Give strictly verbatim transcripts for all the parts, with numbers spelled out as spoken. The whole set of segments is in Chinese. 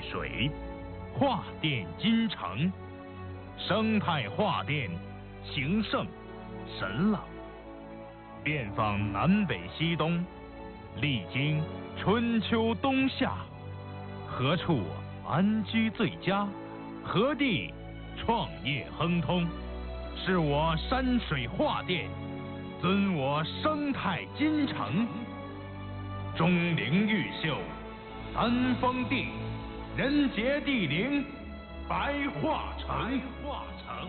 水，画电金城，生态画电，情圣神朗，遍访南北西东，历经春秋冬夏，何处安居最佳？何地创业亨通？是我山水画电，尊我生态金城。钟灵毓秀，三峰地，人杰地灵，白化城。白化城。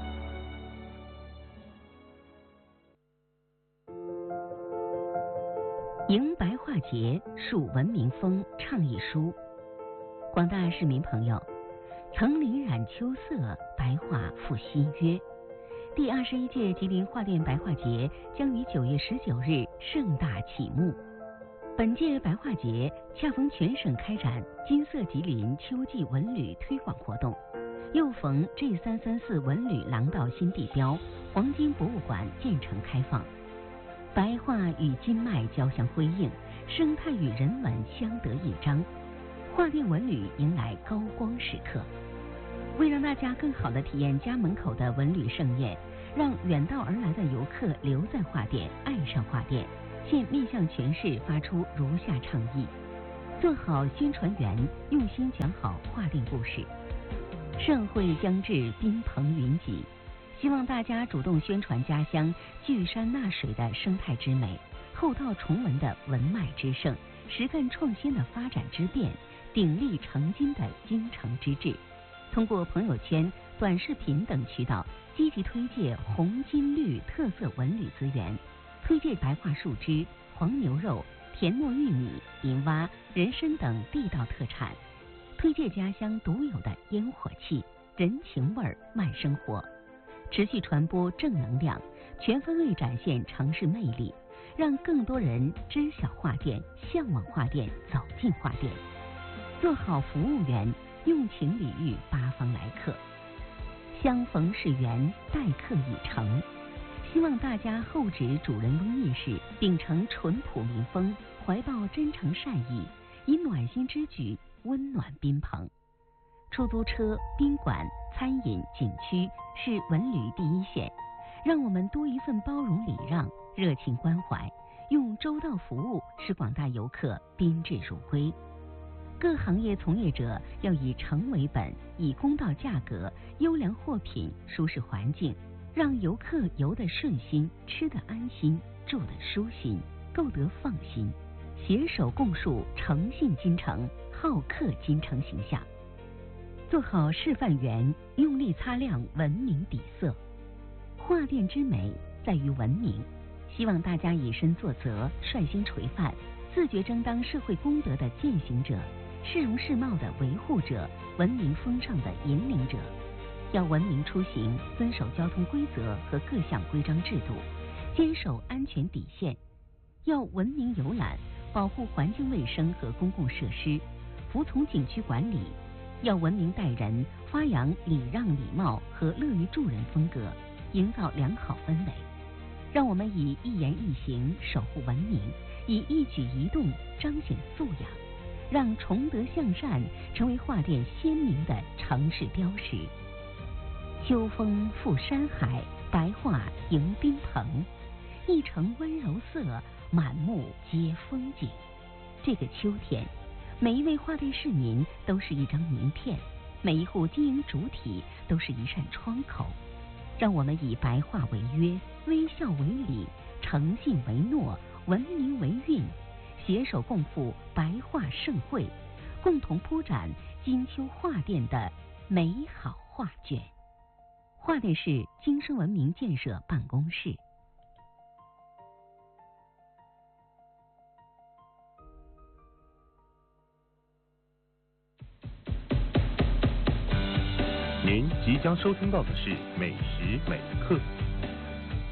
迎白化节，树文明风倡议书。广大市民朋友，层林染秋色，白化复新约。第二十一届吉林画电白化节将于九月十九日盛大启幕。本届白化节恰逢全省开展金色吉林秋季文旅推广活动，又逢 G 三三四文旅廊道新地标黄金博物馆建成开放，白化与金脉交相辉映，生态与人文相得益彰，画电文旅迎来高光时刻。为让大家更好地体验家门口的文旅盛宴，让远道而来的游客留在画电，爱上画电，现面向全市发出如下倡议：做好宣传员，用心讲好画电故事。盛会将至，宾朋云集，希望大家主动宣传家乡聚山纳水的生态之美，厚道崇文的文脉之盛，实干创新的发展之变，鼎力成金的精诚之志。通过朋友圈、短视频等渠道，积极推介红金绿特色文旅资源，推介白化树枝、黄牛肉、田糯玉米、银蛙、人参等地道特产，推介家乡独有的烟火气、人情味、慢生活，持续传播正能量，全方位展现城市魅力，让更多人知晓画电、向往画电、走进画电。做好服务员，用情礼遇八方来客，相逢是缘，待客已成。希望大家厚植主人翁意识，秉承淳朴民风，怀抱真诚善意，以暖心之举温暖宾朋。出租车、宾馆、餐饮、景区是文旅第一线，让我们多一份包容礼让、热情关怀，用周到服务使广大游客宾至如归。各行业从业者要以诚为本，以公道价格、优良货品、舒适环境，让游客游得顺心，吃得安心，住得舒心，购得放心，携手共树诚信金城、好客金城形象。做好示范员，用力擦亮文明底色。画电之美在于文明，希望大家以身作则，率先垂范，自觉争当社会公德的践行者，市容市貌的维护者，文明风尚的引领者。要文明出行，遵守交通规则和各项规章制度，坚守安全底线。要文明游览，保护环境卫生和公共设施，服从景区管理。要文明待人，发扬礼让礼貌和乐于助人风格，营造良好氛围。让我们以一言一行守护文明，以一举一动彰显素养，让崇德向善成为画电鲜明的城市标识。秋风赴山海，白化迎宾朋，一城温柔色，满目皆风景。这个秋天，每一位画电市民都是一张名片，每一户经营主体都是一扇窗口。让我们以白话为约，微笑为礼，诚信为诺，文明为韵，携手共赴白画盛会，共同铺展金秋画电的美好画卷。画电市精深文明建设办公室。 您即将收听到的是美食美课。